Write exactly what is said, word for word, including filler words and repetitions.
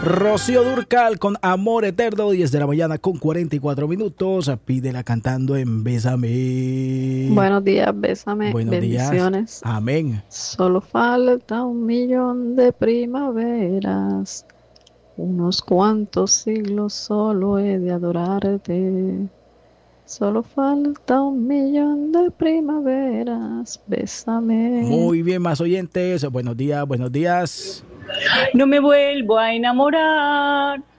Rocío Dúrcal con Amor Eterno, diez de la mañana con cuarenta y cuatro minutos. Pídela cantando en Bésame. Buenos días, bésame, Buenos bendiciones. días. Amén. Solo falta un millón de primaveras, unos cuantos siglos solo he de adorarte. Solo falta un millón de primaveras, bésame. Muy bien, más oyentes. Buenos días, buenos días. No me vuelvo a enamorar.